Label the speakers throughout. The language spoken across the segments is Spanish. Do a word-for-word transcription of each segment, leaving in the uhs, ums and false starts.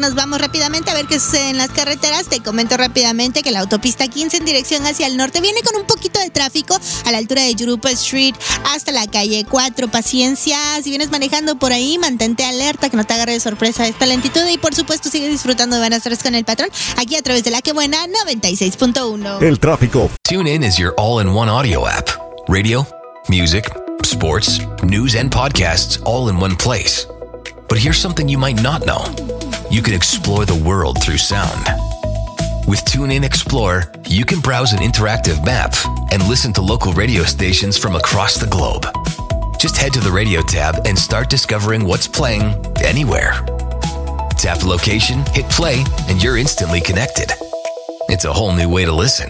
Speaker 1: nos vamos rápidamente a ver qué sucede en las carreteras. Te comento rápidamente que la autopista quince en dirección hacia el norte viene con un poquito de tráfico a la altura de Yurupa Street hasta la calle cuatro. Paciencia, si vienes manejando por ahí, mantente alerta que no te agarre de sorpresa esta lentitud y por supuesto sigue disfrutando de Buenas Tardes con el Patrón aquí a través de La Que Buena noventa y seis punto uno.
Speaker 2: El tráfico.
Speaker 3: TuneIn is your all-in-one audio app. Radio, music, sports, news, and podcasts all in one place. But here's something you might not know. You can explore the world through sound. With TuneIn Explorer, you can browse an interactive map and listen to local radio stations from across the globe. Just head to the radio tab and start discovering what's playing anywhere. Tap the location, hit play, and you're instantly connected. It's a whole new way to listen.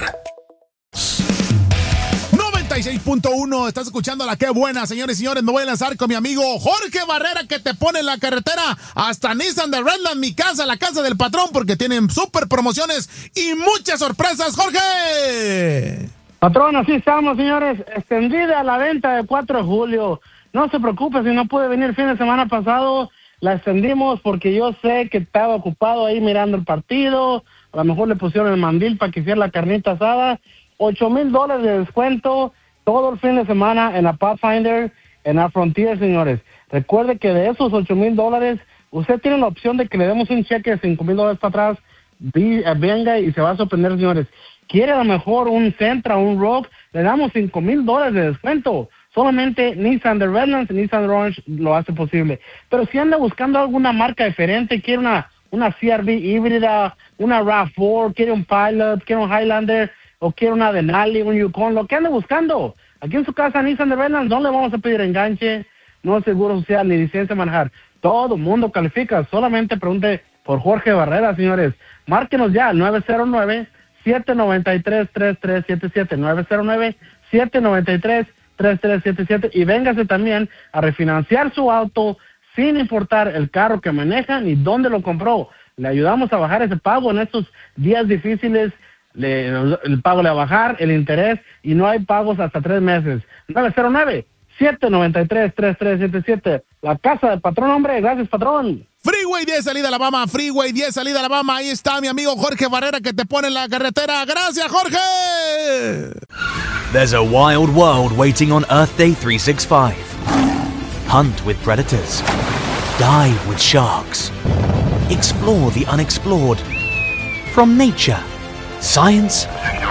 Speaker 4: noventa y seis punto uno, estás escuchando La Que Buena, señores y señores. Me voy a lanzar con mi amigo Jorge Barrera, que te pone en la carretera hasta Nissan de Redland, mi casa, la casa del patrón, porque tienen súper promociones y muchas sorpresas. ¡Jorge!
Speaker 5: Patrón, así estamos, señores. Extendida la venta de cuatro de julio. No se preocupe, si no pude venir el fin de semana pasado, la extendimos porque yo sé que estaba ocupado ahí mirando el partido. A lo mejor le pusieron el mandil para que hiciera la carnita asada. Ocho mil dólares de descuento todo el fin de semana en la Pathfinder, en la Frontier, señores. Recuerde que de esos ocho mil dólares, usted tiene la opción de que le demos un cheque de cinco mil dólares para atrás. Venga y se va a sorprender, señores. Quiere a lo mejor un Sentra, un Rogue, le damos cinco mil dólares de descuento. Solamente Nissan de Redlands y Nissan de Orange lo hace posible. Pero si anda buscando alguna marca diferente, quiere una, una C R V híbrida, una RAV cuatro, quiere un Pilot, quiere un Highlander, o quiere una Denali, un Yukon, lo que ande buscando. Aquí en su casa, Nissan de Redlands, no le vamos a pedir enganche, no seguro social, ni licencia de manejar. Todo el mundo califica. Solamente pregunte por Jorge Barrera, señores. Márquenos ya al nueve cero nueve, siete nueve tres, tres tres siete siete, nueve cero nueve, siete nueve tres, tres tres siete siete, y véngase también a refinanciar su auto sin importar el carro que maneja ni dónde lo compró. Le ayudamos a bajar ese pago en estos días difíciles. Le, el pago le va a bajar, el interés, y no hay pagos hasta tres meses. nueve cero nueve, siete nueve tres, tres tres siete siete. La casa del patrón, hombre. Gracias, patrón.
Speaker 4: Freeway diez, salida Alabama. Freeway diez, salida Alabama. Ahí está mi amigo Jorge Barrera, que te pone en la carretera. ¡Gracias, Jorge!
Speaker 6: There's a wild world waiting on Earth Day three sixty-five. Hunt with predators. Dive with sharks. Explore the unexplored. From nature, science,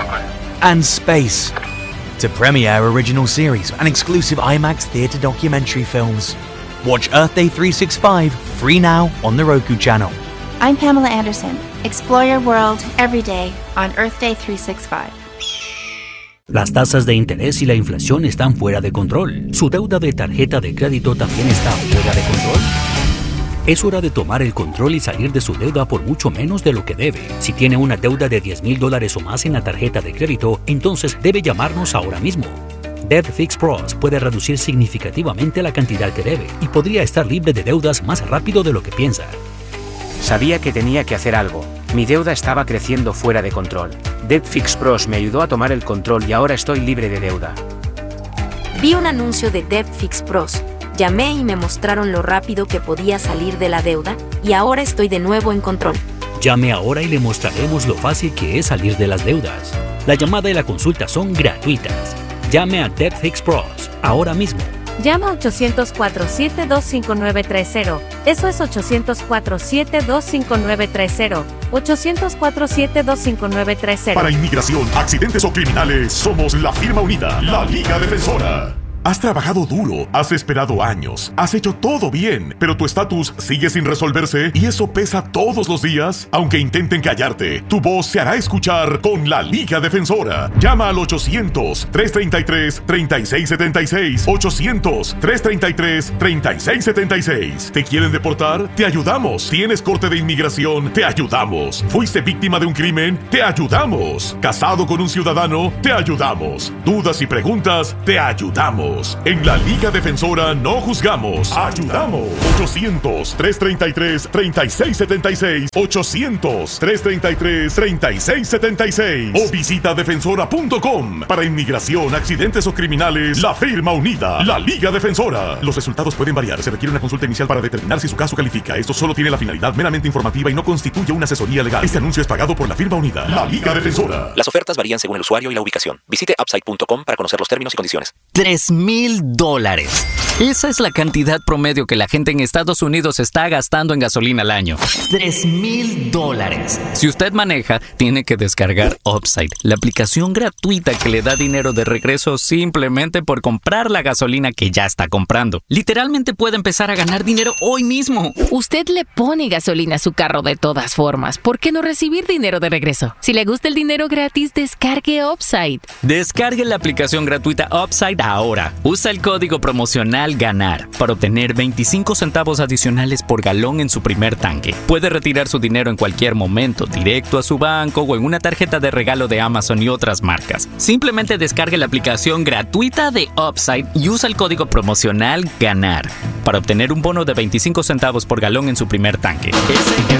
Speaker 6: and space, to premiere original series and exclusive IMAX theater documentary films. Watch Earth Day three sixty-five free now on the Roku channel.
Speaker 7: I'm Pamela Anderson. Explore your world every day on Earth Day three sixty-five.
Speaker 8: Las tasas de interés y la inflación están fuera de control. ¿Su deuda de tarjeta de crédito también está fuera de control? Es hora de tomar el control y salir de su deuda por mucho menos de lo que debe. Si tiene una deuda de diez mil dólares o más en la tarjeta de crédito, entonces debe llamarnos ahora mismo. Debt Fix Pros puede reducir significativamente la cantidad que debe y podría estar libre de deudas más rápido de lo que piensa.
Speaker 9: Sabía que tenía que hacer algo. Mi deuda estaba creciendo fuera de control. Debt Fix Pros me ayudó a tomar el control y ahora estoy libre de deuda.
Speaker 10: Vi un anuncio de Debt Fix Pros. Llamé y me mostraron lo rápido que podía salir de la deuda, y ahora estoy de nuevo en control.
Speaker 8: Llame ahora y le mostraremos lo fácil que es salir de las deudas. La llamada y la consulta son gratuitas. Llame a Debt Fix Pros ahora mismo.
Speaker 11: Llama a ochocientos cuatro, siete dos cinco nueve tres cero. Eso es ochocientos cuatro, siete dos cinco nueve tres cero. ochocientos cuatro, siete dos cinco nueve tres cero.
Speaker 2: Para inmigración, accidentes o criminales, somos la firma unida, la Liga Defensora. Has trabajado duro, has esperado años, has hecho todo bien, pero tu estatus sigue sin resolverse y eso pesa todos los días. Aunque intenten callarte, tu voz se hará escuchar con la Liga Defensora. Llama al ochocientos, tres treinta y tres, treinta y seis setenta y seis. ochocientos, tres treinta y tres, treinta y seis setenta y seis. ¿Te quieren deportar? Te ayudamos. ¿Tienes corte de inmigración? Te ayudamos. ¿Fuiste víctima de un crimen? Te ayudamos. ¿Casado con un ciudadano? Te ayudamos. ¿Dudas y preguntas? Te ayudamos. juntos. En la Liga Defensora no juzgamos, ayudamos. ochocientos, trescientos treinta y tres, treinta y seis setenta y seis. ochocientos, trescientos treinta y tres, treinta y seis setenta y seis. O visita defensora punto com. Para inmigración, accidentes o criminales, la firma unida, la Liga Defensora. Los resultados pueden variar. Se requiere una consulta inicial para determinar si su caso califica. Esto solo tiene la finalidad meramente informativa y no constituye una asesoría legal. Este anuncio es pagado por la firma unida, la Liga Defensora.
Speaker 12: Las ofertas varían según el usuario y la ubicación. Visite upside punto com para conocer los términos y condiciones.
Speaker 13: Tres mil dólares. Esa es la cantidad promedio que la gente en Estados Unidos está gastando en gasolina al año. Tres mil dólares. Si usted maneja, tiene que descargar Upside, la aplicación gratuita que le da dinero de regreso simplemente por comprar la gasolina que ya está comprando. Literalmente puede empezar a ganar dinero hoy mismo.
Speaker 14: Usted le pone gasolina a su carro de todas formas. ¿Por qué no recibir dinero de regreso? Si le gusta el dinero gratis, descargue Upside.
Speaker 13: Descargue la aplicación gratuita Upside ahora. Usa el código promocional GANAR para obtener veinticinco centavos adicionales por galón en su primer tanque. Puede retirar su dinero en cualquier momento, directo a su banco o en una tarjeta de regalo de Amazon y otras marcas. Simplemente descargue la aplicación gratuita de Upside y usa el código promocional GANAR para obtener un bono de veinticinco centavos por galón en su primer tanque. Ese es